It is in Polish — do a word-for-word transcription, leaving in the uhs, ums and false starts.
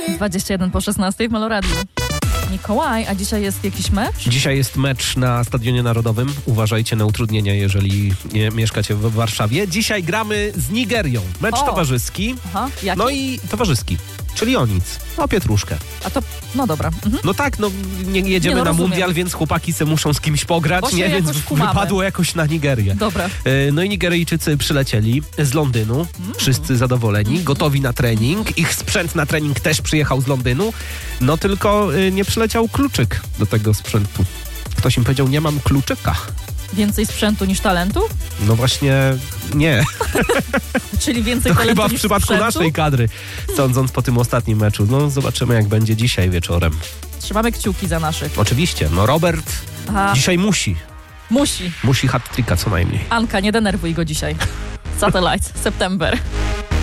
dwadzieścia jeden po szesnastej w Meloradiu. Mikołaj, a dzisiaj jest jakiś mecz? Dzisiaj jest mecz na Stadionie Narodowym. Uważajcie na utrudnienia, jeżeli nie mieszkacie w Warszawie. Dzisiaj gramy z Nigerią. Mecz O. towarzyski. Aha, jaki? No i towarzyski, czyli o nic. O pietruszkę. A to, no dobra. Mhm. No tak, no nie jedziemy Nie, no na rozumiem. mundial, więc chłopaki se muszą z kimś pograć, Bo się nie? Więc jakoś kumamy. wypadło jakoś na Nigerię. Dobra. E, No i Nigeryjczycy przylecieli z Londynu, Mm. wszyscy zadowoleni, gotowi na trening. Ich sprzęt na trening też przyjechał z Londynu, no tylko y, nie przyleciał kluczyk do tego sprzętu. Ktoś im powiedział, nie mam kluczyka. Więcej sprzętu niż talentu? No właśnie nie. Czyli więcej To talentu chyba w niż przypadku sprzętu? naszej kadry, sądząc po tym ostatnim meczu. No zobaczymy, jak będzie dzisiaj wieczorem. Trzymamy kciuki za naszych. Oczywiście, no Robert Aha, dzisiaj musi. musi. Musi hat-tricka co najmniej. Anka, nie denerwuj go dzisiaj. Satellite, September.